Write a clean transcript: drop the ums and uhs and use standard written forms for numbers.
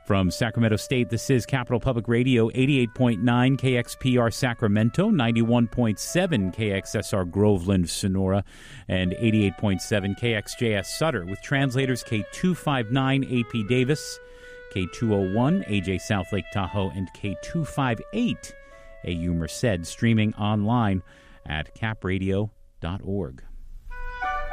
From Sacramento State, this is Capital Public Radio, 88.9 KXPR Sacramento, 91.7 KXSR Groveland, Sonora, and 88.7 KXJS Sutter, with translators K259 AP Davis, K201 AJ South Lake Tahoe, and K258 AU Merced, streaming online at capradio.org.